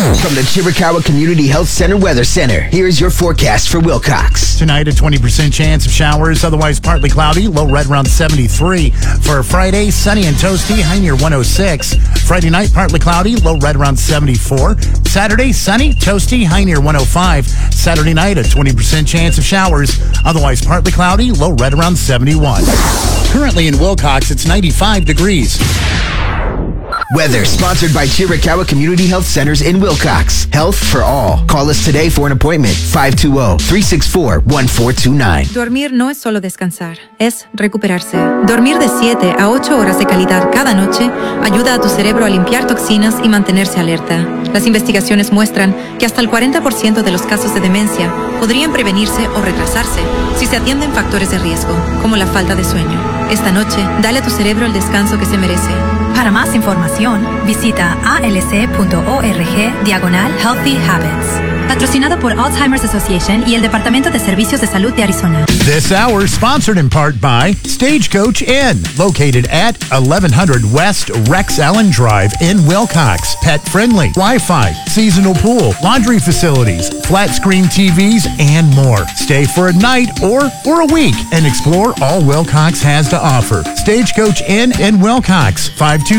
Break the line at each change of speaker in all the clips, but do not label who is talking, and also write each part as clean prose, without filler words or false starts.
From the Chiricahua Community Health Center Weather Center, here's your forecast for Wilcox.
Tonight, a 20% chance of showers, otherwise partly cloudy, low right around 73. For Friday, sunny and toasty, high near 106. Friday night, partly cloudy, low right around 74. Saturday, sunny, toasty, high near 105. Saturday night, a 20% chance of showers, otherwise partly cloudy, low right around 71. Currently in Wilcox, it's 95 degrees.
Weather sponsored by Chiricahua Community Health Centers in Wilcox. Health for all. Call us today for an appointment. 520-364-1429.
Dormir no es solo descansar, es recuperarse. Dormir de 7 a 8 horas de calidad cada noche ayuda a tu cerebro a limpiar toxinas y mantenerse alerta. Las investigaciones muestran que hasta el 40% de los casos de demencia podrían prevenirse o retrasarse si se atienden factores de riesgo, como la falta de sueño. Esta noche, dale a tu cerebro el descanso que se merece.
Para más información, visita alc.org/Healthy Habits. Patrocinado por Alzheimer's Association y el Departamento de Servicios de Salud de Arizona.
This hour sponsored in part by Stagecoach Inn, located at 1100 West Rex Allen Drive in Wilcox. Pet friendly, Wi-Fi, seasonal pool, laundry facilities, flat screen TVs, and more. Stay for a night or for a week and explore all Wilcox has to offer. Stagecoach Inn in Wilcox,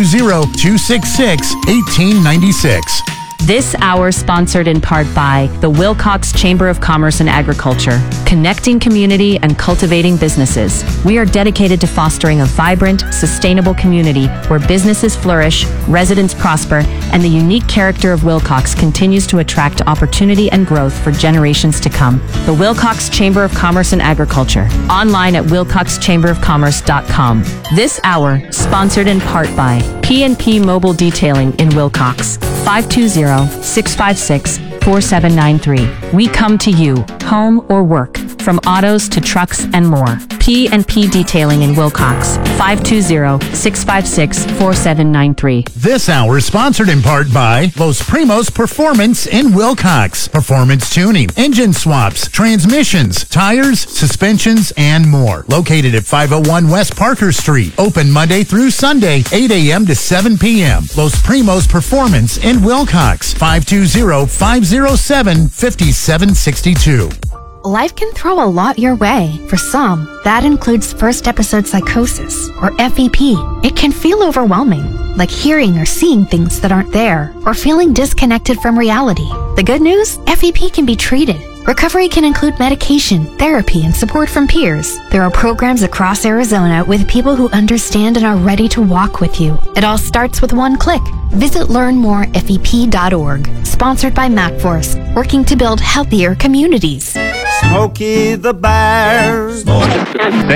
520-266-1896.
This hour sponsored in part by the Wilcox Chamber of Commerce and Agriculture, connecting community and cultivating businesses. We are dedicated to fostering a vibrant, sustainable community where businesses flourish, residents prosper, and the unique character of Wilcox continues to attract opportunity and growth for generations to come. The Wilcox Chamber of Commerce and Agriculture, online at wilcoxchamberofcommerce.com. This hour sponsored in part by P&P Mobile Detailing in Wilcox, 520-656-4793. We come to you, home or work, from autos to trucks and more. P&P Detailing in Wilcox, 520-656-4793.
This hour sponsored in part by Los Primos Performance in Wilcox. Performance tuning, engine swaps, transmissions, tires, suspensions, and more. Located at 501 West Parker Street. Open Monday through Sunday, 8 a.m. to 7 p.m. Los Primos Performance in Wilcox, 520-507-5762.
Life can throw a lot your way. For some, that includes first episode psychosis, or FEP. It can feel overwhelming, like hearing or seeing things that aren't there, or feeling disconnected from reality. The good news? FEP can be treated. Recovery can include medication, therapy, and support from peers. There are programs across Arizona with people who understand and are ready to walk with you. It all starts with one click. Visit learnmorefep.org. Sponsored by MacForce, working to build healthier communities.
Smokey the Bear.